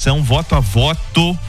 programação voto a voto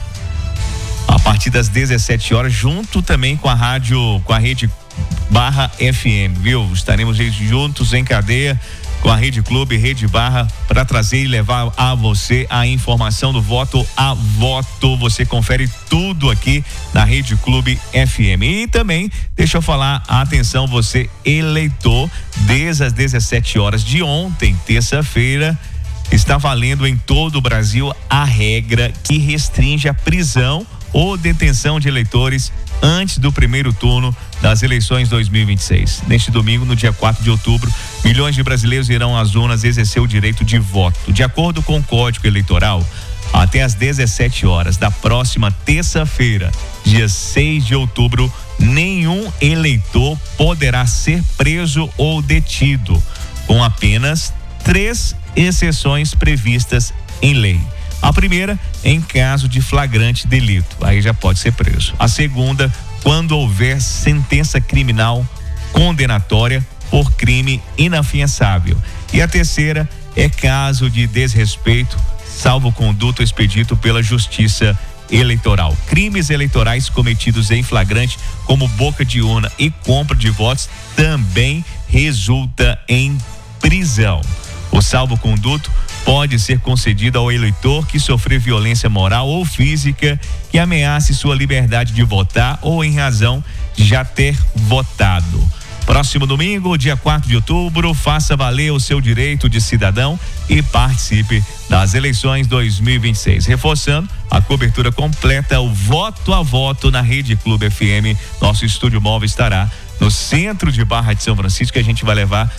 a partir das 17 horas, junto também com a Rede Barra FM, viu? Estaremos juntos em cadeia com a Rede Clube, Rede Barra, para trazer e levar a você a informação do voto a voto. Você confere tudo aqui na Rede Clube FM. E também, deixa eu falar, atenção, você eleitor, desde as 17 horas de ontem, terça-feira, está valendo em todo o Brasil a regra que restringe a prisão ou detenção de eleitores antes do primeiro turno das eleições 2026. Neste domingo, no dia 4 de outubro, milhões de brasileiros irão às urnas exercer o direito de voto. De acordo com o Código Eleitoral, até às 17 horas da próxima terça-feira, dia 6 de outubro, nenhum eleitor poderá ser preso ou detido, com apenas 3 exceções previstas em lei. A primeira, em caso de flagrante delito, aí já pode ser preso. A segunda, quando houver sentença criminal condenatória por crime inafiançável. E a terceira é caso de desrespeito, salvo-conduto expedito pela Justiça Eleitoral. Crimes eleitorais cometidos em flagrante, como boca de urna e compra de votos, também resulta em prisão. O salvo-conduto pode ser concedido ao eleitor que sofrer violência moral ou física que ameace sua liberdade de votar ou em razão de já ter votado. Próximo domingo, dia 4 de outubro, faça valer o seu direito de cidadão e participe das eleições 2026. Reforçando a cobertura completa, o voto a voto na Rede Clube FM. Nosso estúdio móvel estará no centro de Barra de São Francisco, que a gente vai levar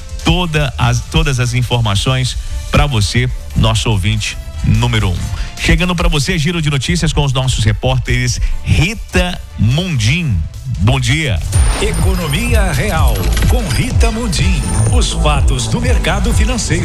todas as informações para você, nosso ouvinte número 1. Chegando para você, giro de notícias com os nossos repórteres Rita Mundim. Bom dia. Economia Real, com Rita Mundim. Os fatos do mercado financeiro.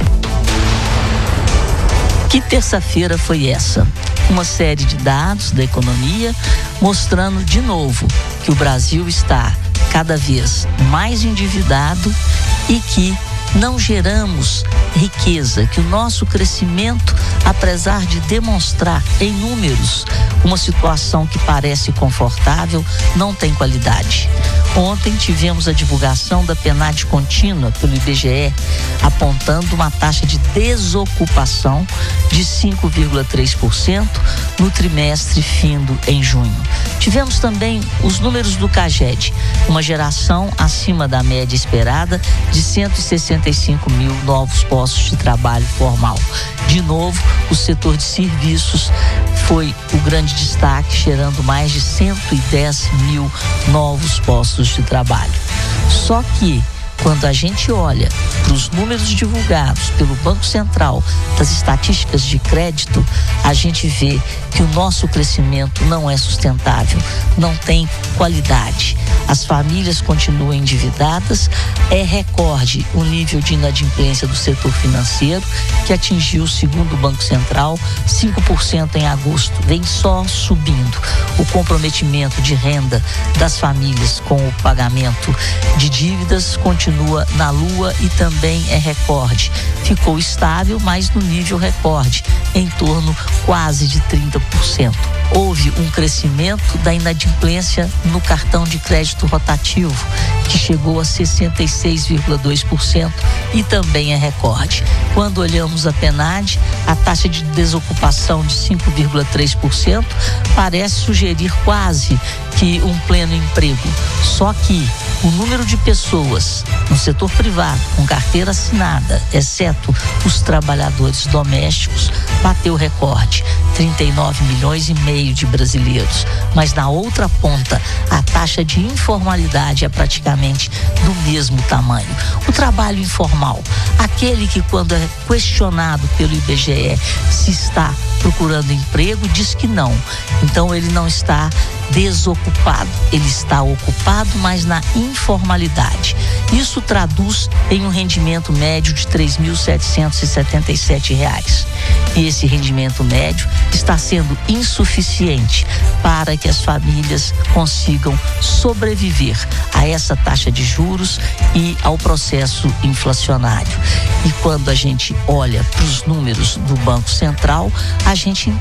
Que terça-feira foi essa? Uma série de dados da economia mostrando de novo que o Brasil está cada vez mais endividado e que não geramos riqueza, que o nosso crescimento, apesar de demonstrar em números uma situação que parece confortável, não tem qualidade. Ontem tivemos a divulgação da PNAD contínua pelo IBGE, apontando uma taxa de desocupação de 5,3% no trimestre findo em junho. Tivemos também os números do CAGED, uma geração acima da média esperada de 165 mil novos postos de trabalho formal. De novo, o setor de serviços foi o grande destaque, gerando mais de 110 mil novos postos de trabalho. Só que, quando a gente olha para os números divulgados pelo Banco Central das estatísticas de crédito, a gente vê que o nosso crescimento não é sustentável, não tem qualidade. As famílias continuam endividadas, é recorde o nível de inadimplência do setor financeiro, que atingiu, segundo o Banco Central, 5% em agosto, vem só subindo. O comprometimento de renda das famílias com o pagamento de dívidas continua na lua e também é recorde. Ficou estável, mas no nível recorde, em torno quase de 30%. Houve um crescimento da inadimplência no cartão de crédito rotativo, que chegou a 66,2% e também é recorde. Quando olhamos a PNAD, a taxa de desocupação de 5,3% parece sugerir quase que um pleno emprego. Só que o número de pessoas no setor privado com carteira assinada, exceto os trabalhadores domésticos, bateu recorde, 39 milhões e meio de brasileiros. Mas na outra ponta, a taxa de informalidade é praticamente do mesmo tamanho. O trabalho informal, aquele que, quando é questionado pelo IBGE se está procurando emprego, diz que não. Então ele não está desocupado, ele está ocupado, mas na informalidade. Isso traduz em um rendimento médio de R$ 3.777. E esse rendimento médio está sendo insuficiente para que as famílias consigam sobreviver a essa taxa de juros e ao processo inflacionário. E quando a gente olha para os números do Banco Central, a gente